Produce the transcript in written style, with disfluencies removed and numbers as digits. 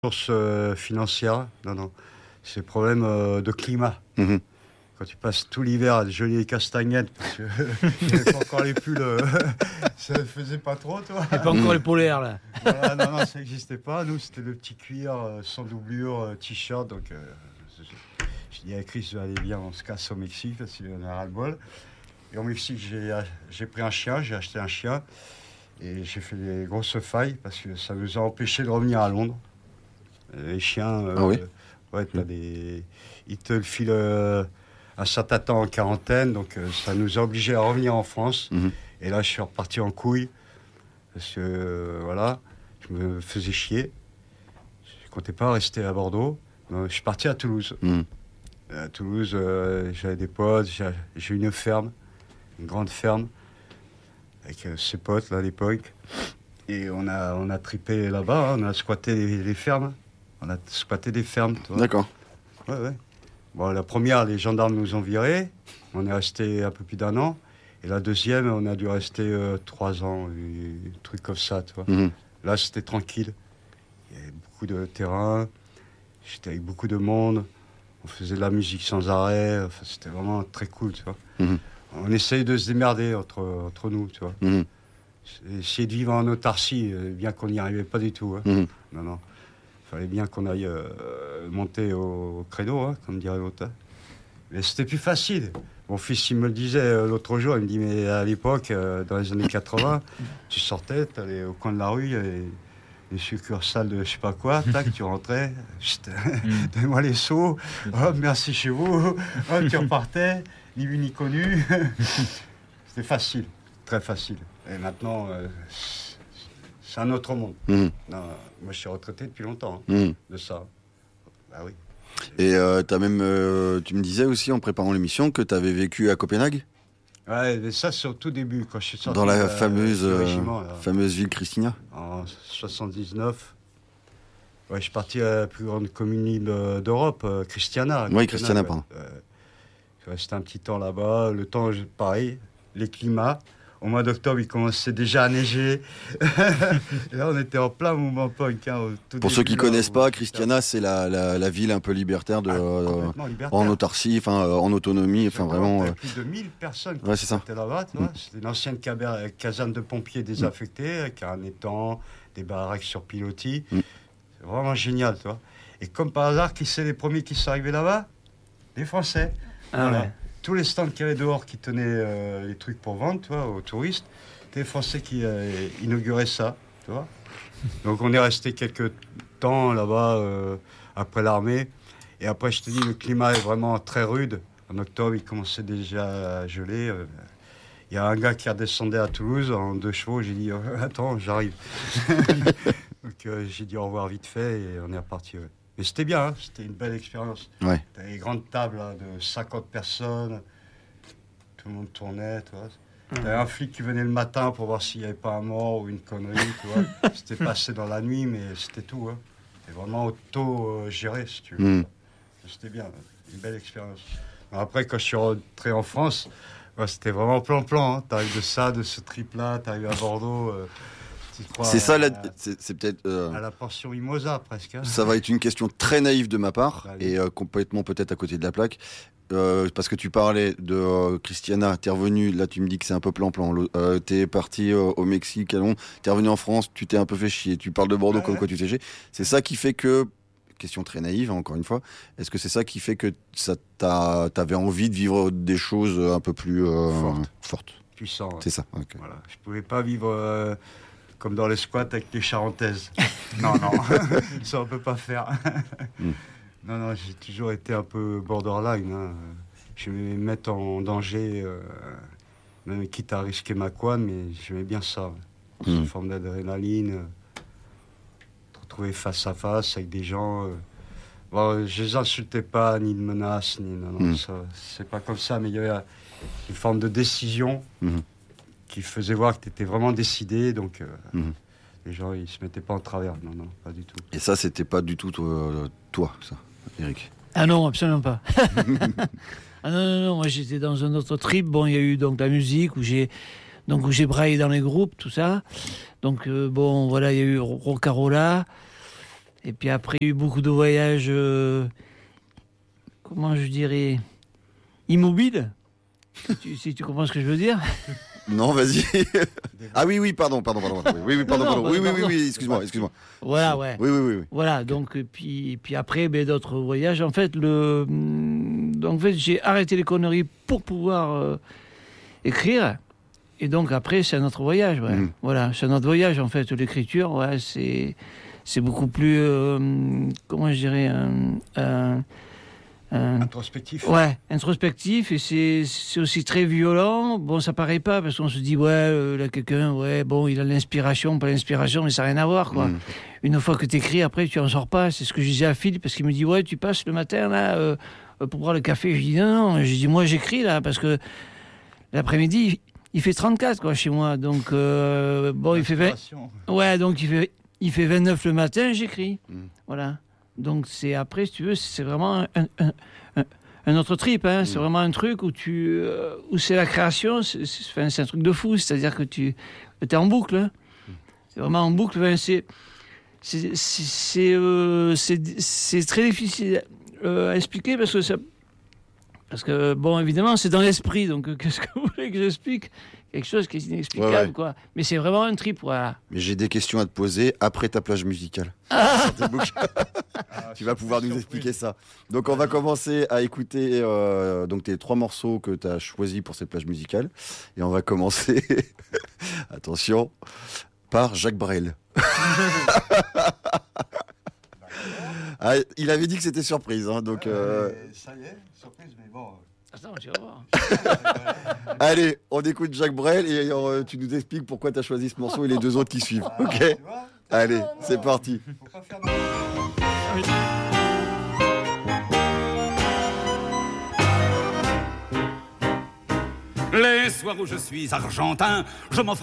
source financière, non, non. C'est problème de climat. Mmh. Quand tu passes tout l'hiver à geler les castagnettes, parce que il n'y avait pas encore les pulls, ça ne faisait pas trop, toi. Et pas encore les polaires, là. Voilà, non, non, ça n'existait pas. Nous, c'était le petit cuir sans doublure, t-shirt. Donc, j'ai dit à Chris, allez, viens, on se casse au Mexique, parce qu'il en a ras-le-bol. Et au Mexique, j'ai pris un chien, j'ai acheté un chien. Et j'ai fait des grosses failles, parce que ça nous a empêchés de revenir à Londres. Les chiens, Ah oui. ouais, ils te le filent un certain temps en quarantaine, donc ça nous a obligés à revenir en France. Mmh. Et là, je suis reparti en couille, parce que voilà, je me faisais chier. Je ne comptais pas rester à Bordeaux. Donc, je suis parti à Toulouse. Mmh. À Toulouse, j'avais des potes, j'ai une ferme, une grande ferme, avec ses potes là, à l'époque. Et on a tripé là-bas, hein, on a squatté les fermes. On a squatté des fermes, toi. D'accord. Ouais, ouais. Bon, la première, les gendarmes nous ont virés. On est resté un peu plus d'1 an. Et la deuxième, on a dû rester 3 ans, un truc comme ça, tu vois. Mmh. Là, c'était tranquille. Il y avait beaucoup de terrain. J'étais avec beaucoup de monde. On faisait de la musique sans arrêt. Enfin, c'était vraiment très cool, tu vois. Mmh. On essayait de se démerder entre nous, tu vois. Mmh. Essayer de vivre en autarcie, bien qu'on n'y arrivait pas du tout. Hein. Mmh. Non, non. Il fallait bien qu'on aille monter au créneau, hein, comme dirait l'autre. Mais c'était plus facile. Mon fils, il me le disait l'autre jour, il me dit, mais à l'époque, dans les années 80, tu sortais, tu allais au coin de la rue, il y avait des succursales de je sais pas quoi, tac, tu rentrais, donne-moi les sous, hop, merci chez vous, hop, tu repartais, ni vu ni connu. C'était facile, très facile. Et maintenant, c'est un autre monde. Mmh. Non, moi, je suis retraité depuis longtemps de ça. Bah oui. Et t'as même, tu me disais aussi en préparant l'émission que tu avais vécu à Copenhague. Ouais, mais ça, c'est au tout début, quand je suis sorti Dans la du fameuse régiment, fameuse ville Christina. en 79. Ouais, je suis parti à la plus grande commune libre d'Europe, Christiana. Oui, Christiana, pardon. Je suis resté un petit temps là-bas. Le temps, pareil, les climats. Au mois d'octobre, il commençait déjà à neiger. Et là, on était en plein mouvement punk. Hein, Pour ceux qui ne connaissent pas, Christiana, c'est la ville un peu libertaire complètement libertaire. en autarcie, enfin en autonomie, enfin vraiment. Il y a plus de 1000 personnes qui Ouais, c'est ça. étaient là-bas. Tu vois. C'était une ancienne caserne de pompiers désaffectée, avec un étang, des baraques sur pilotis. C'est vraiment génial, tu vois. Et comme par hasard, qui c'est les premiers qui sont arrivés là-bas? Les Français. Ah Voilà. ouais. Tous les stands qu'il y avait dehors qui tenaient les trucs pour vendre, tu vois, aux touristes, c'était les Français qui inauguraient ça, tu vois. Donc on est resté quelques temps là-bas après l'armée. Et après, je te dis, le climat est vraiment très rude. En octobre, il commençait déjà à geler. Il y a un gars qui redescendait à Toulouse en 2 chevaux. J'ai dit, attends, j'arrive. Donc j'ai dit au revoir vite fait et on est reparti. Ouais. Mais c'était bien, hein, c'était une belle expérience. Ouais. T'avais des grandes tables là, de 50 personnes. Tout le monde tournait, tu vois. T'avais un flic qui venait le matin pour voir s'il n'y avait pas un mort ou une connerie, tu vois. C'était passé dans la nuit, mais c'était tout. Hein. C'était vraiment auto-géré, si tu veux. C'était bien, une belle expérience. Après, quand je suis rentré en France, ouais, c'était vraiment plan-plan. Hein. T'arrives de ça, de ce trip-là, t'arrives à Bordeaux. C'est ça, c'est peut-être. À la pension Mimosa, presque. Hein. Ça va être une question très naïve de ma part, Bah oui. et complètement peut-être à côté de la plaque. Parce que tu parlais de Christiana, t'es revenu, là tu me dis que c'est un peu plan-plan. T'es parti au Mexique, à Londres, t'es revenu en France, tu t'es un peu fait chier. Tu parles de Bordeaux comme quoi tu t'es chier. C'est ça qui fait que. Question très naïve, encore une fois. Est-ce que c'est ça qui fait que t'avais envie de vivre des choses un peu plus fortes? Puissant. Ouais. C'est ça. Okay. Voilà. Je pouvais pas vivre comme dans les squats avec les Charentaises. Non, non, ça on peut pas faire. Non, non, j'ai toujours été un peu borderline. Hein. Je vais me mettre en danger, même quitte à risquer ma couenne, mais j'aimais bien ça. C'est une forme d'adrénaline. Retrouver face à face avec des gens. Bon, je les insultais pas, ni de menaces, ni. Non, ça, c'est pas comme ça, mais il y avait une forme de décision qui faisait voir que tu étais vraiment décidé, donc les gens ils se mettaient pas en travers. Non, non, pas du tout. Et ça, c'était pas du tout toi, ça, Eric? Ah non, absolument pas. Ah non, moi j'étais dans un autre trip. Bon, il y a eu donc la musique où j'ai braillé dans les groupes, tout ça. Donc bon, voilà, il y a eu Rocarola. Et puis après, il y a eu beaucoup de voyages, comment je dirais, immobiles, si tu comprends ce que je veux dire. Non, vas-y. Ah oui, pardon. Oui, pardon. Oui, excuse-moi. Voilà, ouais. Oui. Voilà, donc, puis après, d'autres voyages. En fait, j'ai arrêté les conneries pour pouvoir écrire. Et donc, après, c'est un autre voyage, ouais. Voilà, c'est un autre voyage, en fait. L'écriture, ouais, c'est beaucoup plus, comment je dirais, introspectif. Ouais, introspectif, et c'est aussi très violent. Bon, ça paraît pas, parce qu'on se dit, là, quelqu'un, il a l'inspiration, pas l'inspiration, mais ça n'a rien à voir, quoi. Une fois que tu écris, après, tu en sors pas. C'est ce que je disais à Philippe, parce qu'il me dit, tu passes le matin, là, pour boire le café. Je dis, non. Je dis, moi, j'écris, là, parce que l'après-midi, il fait 34, quoi, chez moi. Donc, il fait 20. Ouais, donc il fait 29 le matin, j'écris. Voilà. Donc c'est après, si tu veux, c'est vraiment un autre trip. Hein. C'est vraiment un truc où où c'est la création. C'est un truc de fou. C'est-à-dire que tu es en boucle. Hein. C'est vraiment en boucle. Enfin, c'est très difficile à expliquer parce que bon, évidemment, c'est dans l'esprit. Donc qu'est-ce que vous voulez que j'explique? Quelque chose qui est inexplicable, quoi. Mais c'est vraiment un trip, voilà. Mais j'ai des questions à te poser après ta plage musicale. Tu vas pouvoir nous expliquer ça. Donc, on va commencer à écouter donc tes 3 morceaux que tu as choisis pour cette plage musicale. Et on va commencer, attention, par Jacques Brel. Ah, il avait dit que c'était surprise. Hein, donc, ça y est, surprise, mais bon... Attends, tu vas voir. Allez, on écoute Jacques Brel et tu nous expliques pourquoi tu as choisi ce morceau et les 2 autres qui suivent. Ok. Allez, c'est parti. Faut pas faire Les soirs où je suis argentin, je m'offre